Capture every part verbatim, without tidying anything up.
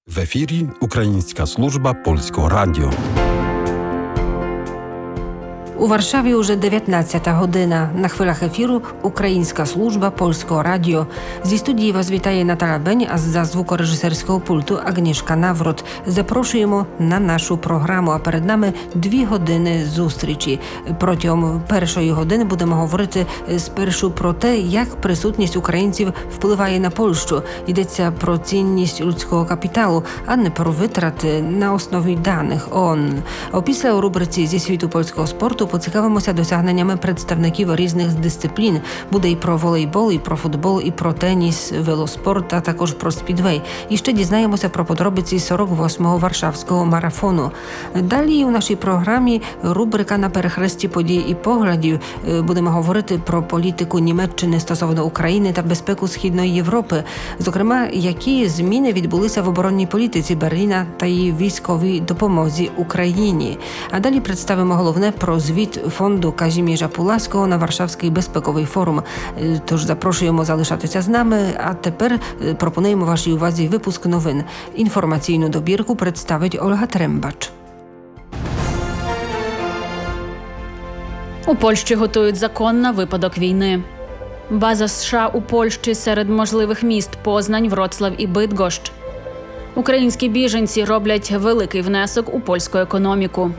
В ефірі Українська служба Польського радіо. У Варшаві уже дев'ятнадцята година. На хвилях ефіру Українська служба Польського радіо. Зі студії вас вітає Наталя Бень, а за звукорежисерського пульту Агнішка Наврот. Запрошуємо на нашу програму, а перед нами дві години зустрічі. Протягом першої години будемо говорити спершу про те, як присутність українців впливає на Польщу. Йдеться про цінність людського капіталу, а не про витрати на основі даних ООН. Опісля у рубриці «Зі світу польського спорту» поцікавимося досягненнями представників різних дисциплін. Буде і про волейбол, і про футбол, і про теніс, велоспорт, а також про спідвей. І ще дізнаємося про подробиці сорок восьмого Варшавського марафону. Далі у нашій програмі рубрика «На перехресті подій і поглядів». Будемо говорити про політику Німеччини стосовно України та безпеку Східної Європи. Зокрема, які зміни відбулися в оборонній політиці Берліна та її військовій допомозі Україні. А далі представимо головне про звіт фонду Казімірza Pułaskiego на Варшавський безпековий форум. Тож запрошуємо залишатися з нами, а тепер пропонуємо вашій увазі випуск новин. Інформаційну добірку представить Ольга Трембач. У Польщі готують закон на випадок війни. База США у Польщі серед можливих міст – Познань, Вроцлав і Бидгощ. Українські біженці роблять великий внесок у польську економіку.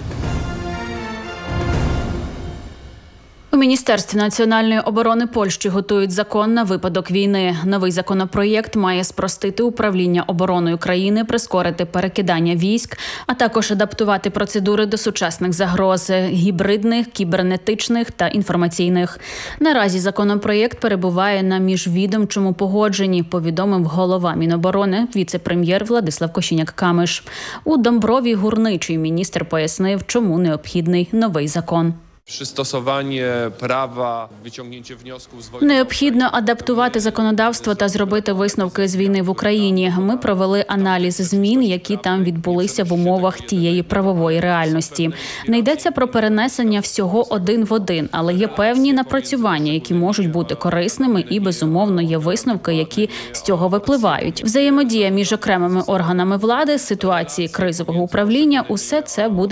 У Міністерстві національної оборони Польщі готують закон на випадок війни. Новий законопроєкт має спростити управління обороною країни, прискорити перекидання військ, а також адаптувати процедури до сучасних загроз – гібридних, кібернетичних та інформаційних. Наразі законопроєкт перебуває на міжвідомчому погодженні, повідомив голова Міноборони, віце-прем'єр Владислав Косiniak-Kamysz. У Домброві-Гурничій міністр пояснив, чому необхідний новий закон. Пристосування права, wyciągnięcie wniosków z wojny. Необхідно адаптувати законодавство та зробити висновки з війни в Україні. Ми провели аналіз змін, які там відбулися в умовах тієї правової реальності. Не йдеться про перенесення всього один в один, але є певні напрацювання, які можуть бути корисними, і, безумовно, є висновки, які з цього випливають. Взаємодія між окремими органами влади, ситуації кризового управління – усе це буде